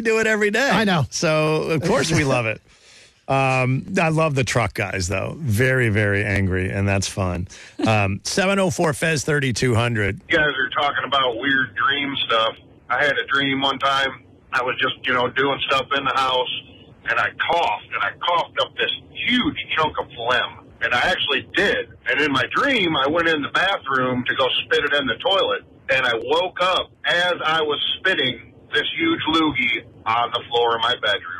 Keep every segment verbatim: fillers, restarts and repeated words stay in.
do it every day. I know. So, of course, we love it. Um, I love the truck guys, though. Very, very angry, and that's fun. Um, seven oh four Fez thirty-two hundred. You guys are talking about weird dream stuff. I had a dream one time. I was just, you know, doing stuff in the house, and I coughed, and I coughed up this huge chunk of phlegm. And I actually did. And in my dream, I went in the bathroom to go spit it in the toilet, and I woke up as I was spitting this huge loogie on the floor of my bedroom.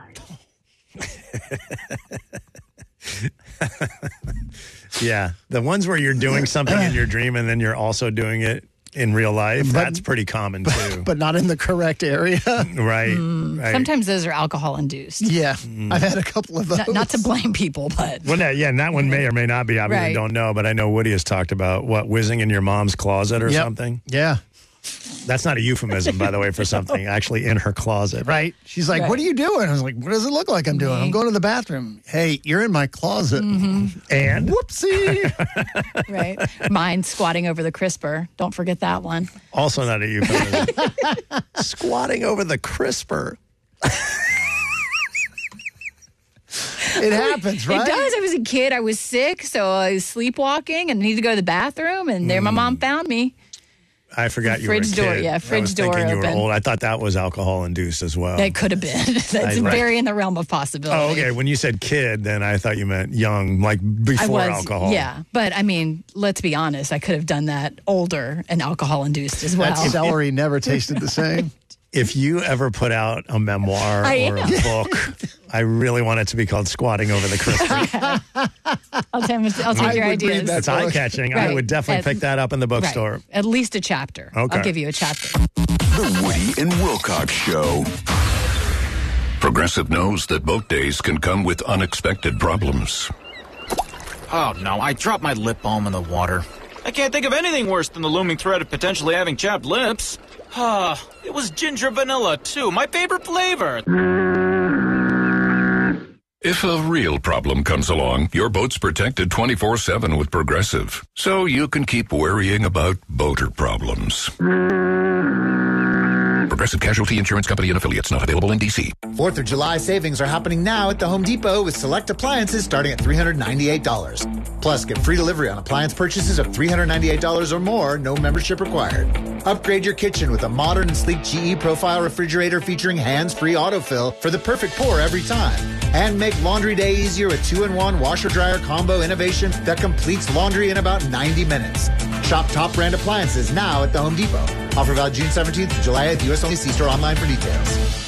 Yeah, the ones where you're doing something in your dream and then you're also doing it in real life, but, that's pretty common too. But not in the correct area. Right, mm, right. Sometimes those are alcohol-induced. Yeah, mm. I've had a couple of those. Not, not to blame people, but... Well, no, yeah, and that one may or may not be. I really right. don't know, but I know Woody has talked about, what, whizzing in your mom's closet or yep. something? Yeah. That's not a euphemism, by the way, for something actually in her closet. Right. She's like, right. what are you doing? I was like, what does it look like I'm doing? Mm-hmm. I'm going to the bathroom. Hey, you're in my closet. Mm-hmm. And? Whoopsie. Right. Mine squatting over the crisper. Don't forget that one. Also not a euphemism. Squatting over the crisper. It happens, right? It does. I was a kid. I was sick, so I was sleepwalking and needed to go to the bathroom, and there mm. my mom found me. I forgot you fridge were a kid. door, yeah, fridge I was door thinking you open. were old. I thought that was alcohol-induced as well. It could have been. That's I, right. very in the realm of possibility. Oh, okay. When you said kid, then I thought you meant young, like before I was, alcohol. Yeah, but I mean, let's be honest. I could have done that older and alcohol-induced as well. That celery never tasted the same. If you ever put out a memoir I or am. a book, I really want it to be called Squatting Over the Crisper. I'll take, I'll take I your would ideas. read that. It's eye-catching. Right. I would definitely At, pick that up in the bookstore. Right. At least a chapter. Okay. I'll give you a chapter. The Woody and Wilcox Show. Progressive knows that boat days can come with unexpected problems. Oh, no. I dropped my lip balm in the water. I can't think of anything worse than the looming threat of potentially having chapped lips. Ah, it was ginger vanilla, too. My favorite flavor. If a real problem comes along, your boat's protected twenty-four seven with Progressive. So you can keep worrying about boater problems. Progressive Casualty Insurance Company and Affiliates, not available in D C. fourth of July savings are happening now at the Home Depot with select appliances starting at three hundred ninety-eight dollars. Plus, get free delivery on appliance purchases of three hundred ninety-eight dollars or more, no membership required. Upgrade your kitchen with a modern and sleek G E Profile refrigerator featuring hands-free autofill for the perfect pour every time. And make laundry day easier with two in one washer-dryer combo innovation that completes laundry in about ninety minutes. Shop top brand appliances now at the Home Depot. Offer valid June seventeenth to July eighth. U S only. See store online for details.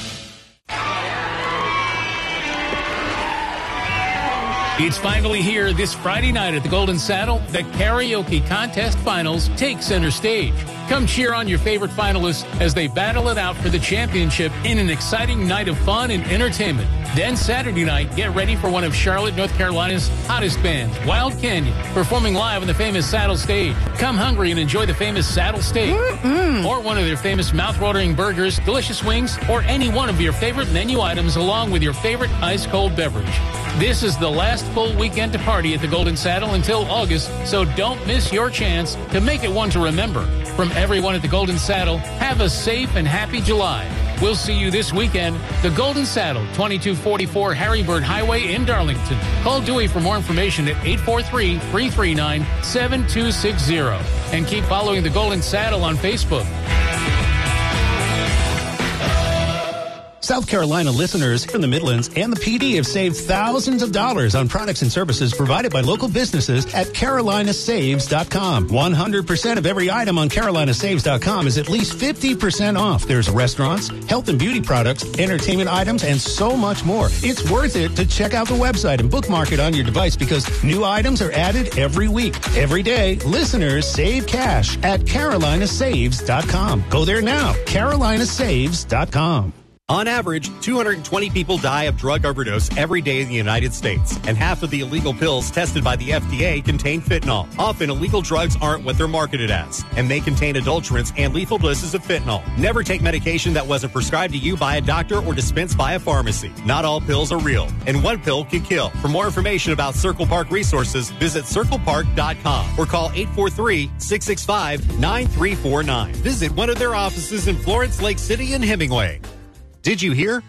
It's finally here this Friday night at the Golden Saddle. The Karaoke Contest Finals take center stage. Come cheer on your favorite finalists as they battle it out for the championship in an exciting night of fun and entertainment. Then Saturday night, get ready for one of Charlotte, North Carolina's hottest bands, Wild Canyon, performing live on the famous Saddle Stage. Come hungry and enjoy the famous Saddle Steak, mm-hmm. or one of their famous mouth-watering burgers, delicious wings, or any one of your favorite menu items along with your favorite ice-cold beverage. This is the last full weekend to party at the Golden Saddle until August, so don't miss your chance to make it one to remember. From everyone at the Golden Saddle, have a safe and happy July. We'll see you this weekend, the Golden Saddle, twenty-two forty-four Harrybird Highway in Darlington. Call Dewey for more information at eight four three, three three nine, seven two six zero. And keep following the Golden Saddle on Facebook. South Carolina listeners from the Midlands and the P D have saved thousands of dollars on products and services provided by local businesses at Carolina Saves dot com. one hundred percent of every item on Carolina Saves dot com is at least fifty percent off. There's restaurants, health and beauty products, entertainment items, and so much more. It's worth it to check out the website and bookmark it on your device because new items are added every week. Every day, listeners save cash at Carolina Saves dot com. Go there now, Carolina Saves dot com. On average, two hundred twenty people die of drug overdose every day in the United States, and half of the illegal pills tested by the F D A contain fentanyl. Often, illegal drugs aren't what they're marketed as, and they contain adulterants and lethal doses of fentanyl. Never take medication that wasn't prescribed to you by a doctor or dispensed by a pharmacy. Not all pills are real, and one pill can kill. For more information about Circle Park resources, visit circle park dot com or call eight four three, six six five, nine three four nine. Visit one of their offices in Florence, Lake City, and Hemingway. Did you hear?